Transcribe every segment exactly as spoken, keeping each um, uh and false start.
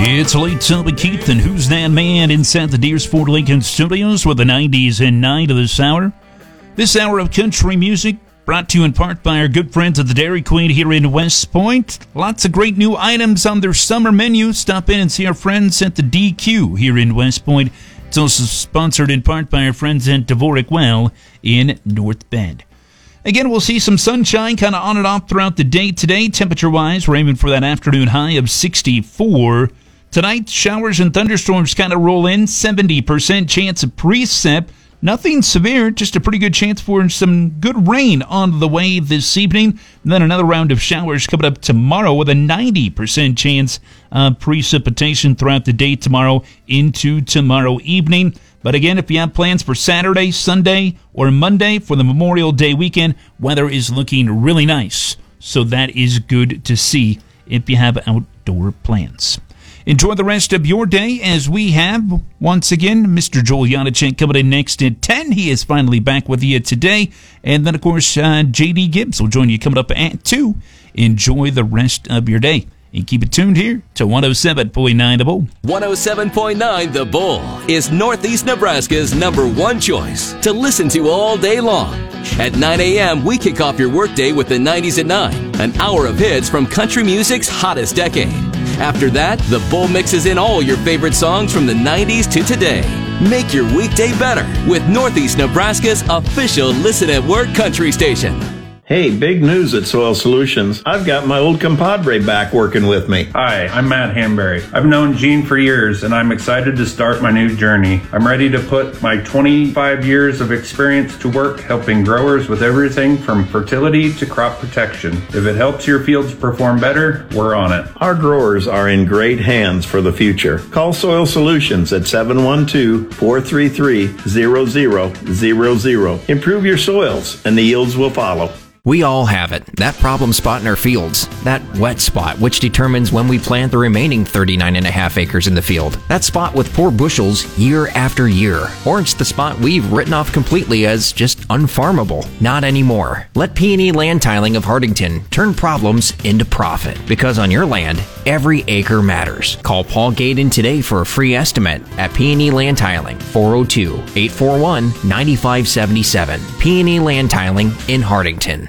It's late Toby Keith and Who's That Man inside the Deers Ford Lincoln Studios with the nineties and nine of this hour. This hour of country music brought to you in part by our good friends at the Dairy Queen here in West Point. Lots of great new items on their summer menu. Stop in and see our friends at the D Q here in West Point. It's also sponsored in part by our friends at Dvorak Well in North Bend. Again, we'll see some sunshine kind of on and off throughout the day today. Temperature-wise, we're aiming for that afternoon high of sixty-four. Tonight, showers and thunderstorms kind of roll in. seventy percent chance of precip. Nothing severe, just a pretty good chance for some good rain on the way this evening. And then another round of showers coming up tomorrow with a ninety percent chance of precipitation throughout the day tomorrow into tomorrow evening. But again, if you have plans for Saturday, Sunday, or Monday for the Memorial Day weekend, weather is looking really nice. So that is good to see if you have outdoor plans. Enjoy the rest of your day as we have, once again, Mister Joel Janacek coming in next at ten. He is finally back with you today. And then, of course, uh, J D Gibbs will join you coming up at two. Enjoy the rest of your day. And keep it tuned here to one oh seven point nine The Bull. one oh seven point nine The Bull is Northeast Nebraska's number one choice to listen to all day long. At nine a.m., we kick off your workday with the nineties at nine, an hour of hits from country music's hottest decade. After that, The Bull mixes in all your favorite songs from the nineties to today. Make your weekday better with Northeast Nebraska's official Listen at Work country station. Hey, big news at Soil Solutions. I've got my old compadre back working with me. Hi, I'm Matt Hanbury. I've known Gene for years, and I'm excited to start my new journey. I'm ready to put my twenty-five years of experience to work helping growers with everything from fertility to crop protection. If it helps your fields perform better, we're on it. Our growers are in great hands for the future. Call Soil Solutions at seven one two, four three three, zero zero zero zero. Improve your soils, and the yields will follow. We all have it, that problem spot in our fields, that wet spot which determines when we plant the remaining thirty-nine and a half acres in the field, that spot with poor bushels year after year, or it's the spot we've written off completely as just unfarmable. Not anymore. Let P and E Land Tiling of Hardington turn problems into profit, because on your land, every acre matters. Call Paul Gaden today for a free estimate at P and E Land Tiling, four oh two, eight four one, nine five seven seven. P and E Land Tiling in Hardington.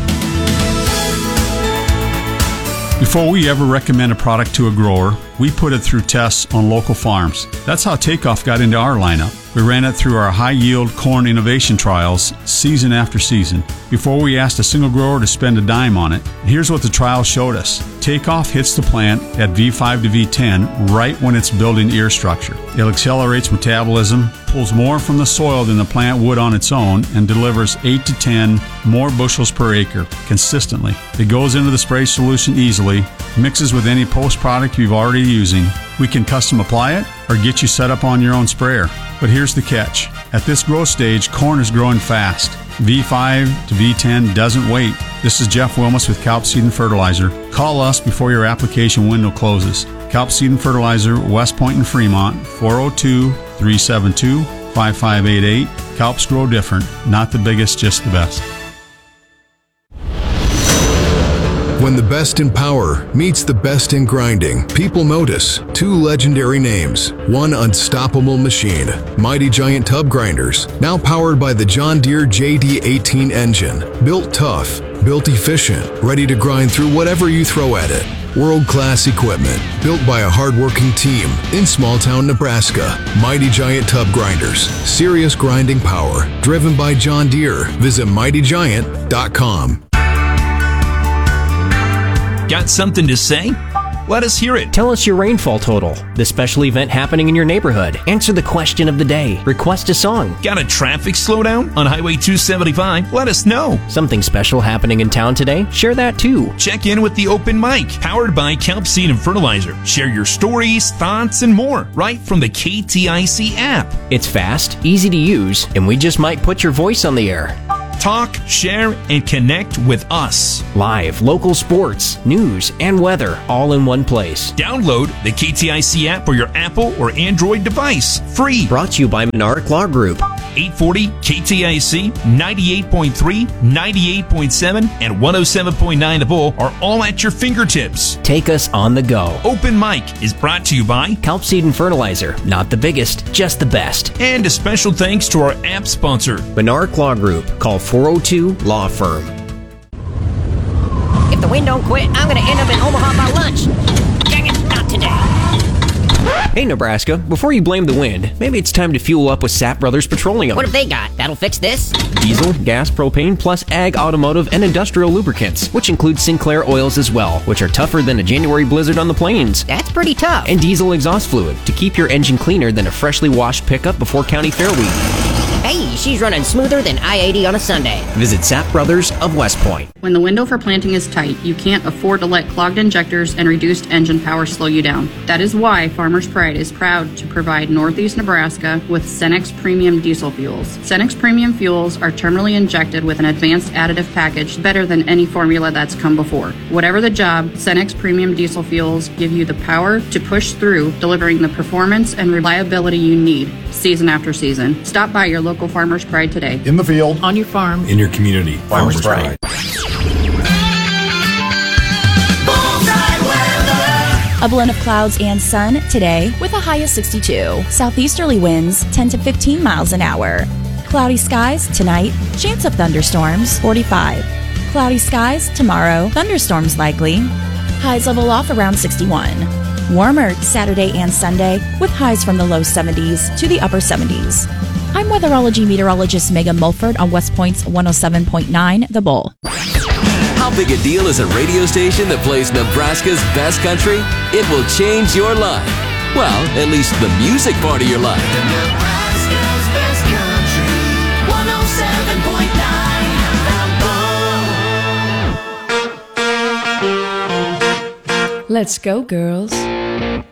Before we ever recommend a product to a grower, we put it through tests on local farms. That's how Takeoff got into our lineup. We ran it through our high-yield corn innovation trials season after season before we asked a single grower to spend a dime on it. Here's what the trials showed us. Takeoff hits the plant at V five to V ten right when it's building ear structure. It accelerates metabolism, pulls more from the soil than the plant would on its own, and delivers eight to ten more bushels per acre consistently. It goes into the spray solution easily, mixes with any post product you've already using. We can custom apply it or get you set up on your own sprayer. But here's the catch. At this growth stage, corn is growing fast. V five to V ten doesn't wait. This is Jeff Wilmus with Kalp Seed and Fertilizer. Call us before your application window closes. Kalp Seed and Fertilizer, West Point and Fremont, four oh two, three seven two, five five eight eight. Kalps grow different, not the biggest, just the best. When the best in power meets the best in grinding, people notice two legendary names, one unstoppable machine, Mighty Giant Tub Grinders, now powered by the John Deere J D eighteen engine. Built tough, built efficient, ready to grind through whatever you throw at it. World-class equipment, built by a hard-working team in small-town Nebraska. Mighty Giant Tub Grinders, serious grinding power, driven by John Deere. Visit mighty giant dot com. Got something to say? Let us hear it. Tell us your rainfall total, the special event happening in your neighborhood. Answer the question of the day. Request a song. Got a traffic slowdown on Highway two seventy-five? Let us know. Something special happening in town today? Share that too. Check in with the open mic, powered by Kalp Seed and Fertilizer. Share your stories, thoughts, and more right from the K T I C app. It's fast, easy to use, and we just might put your voice on the air. Talk, share, and connect with us. Live, local sports, news, and weather all in one place. Download the K T I C app for your Apple or Android device. Free. Brought to you by Menards Law Group. eight forty K T I C, ninety-eight point three, ninety-eight point seven, and one oh seven point nine The Bull are all at your fingertips. Take us on the go. Open Mic is brought to you by Kelp Seed and Fertilizer. Not the biggest, just the best. And a special thanks to our app sponsor, Menark Law Group. Call four oh two Law Firm. If the wind don't quit, I'm gonna end up in Omaha by lunch. Dang it, not today. Hey, Nebraska, before you blame the wind, maybe it's time to fuel up with Sapp Brothers Petroleum. What have they got? That'll fix this? Diesel, gas, propane, plus ag, automotive, and industrial lubricants, which include Sinclair oils as well, which are tougher than a January blizzard on the plains. That's pretty tough. And diesel exhaust fluid to keep your engine cleaner than a freshly washed pickup before County Fair week. Hey, she's running smoother than I eighty on a Sunday. Visit Sapp Brothers of West Point. When the window for planting is tight, you can't afford to let clogged injectors and reduced engine power slow you down. That is why Farmers Pride is proud to provide Northeast Nebraska with Cenex Premium Diesel Fuels. Cenex Premium Fuels are terminally injected with an advanced additive package better than any formula that's come before. Whatever the job, Cenex Premium Diesel Fuels give you the power to push through, delivering the performance and reliability you need season after season. Stop by your local Farmers Pride today. In the field, on your farm, in your community. Farmers, Farmers Pride. A blend of clouds and sun today with a high of sixty-two. Southeasterly winds ten to fifteen miles an hour. Cloudy skies tonight, chance of thunderstorms forty-five. Cloudy skies tomorrow, thunderstorms likely. Highs level off around sixty-one. Warmer Saturday and Sunday with highs from the low seventies to the upper seventies. I'm weatherology meteorologist Megan Mulford on West Point's one oh seven point nine The Bull. How big a deal is a radio station that plays Nebraska's best country? It will change your life. Well, at least the music part of your life. Nebraska's best country, one oh seven point nine The Bull. Let's go, girls.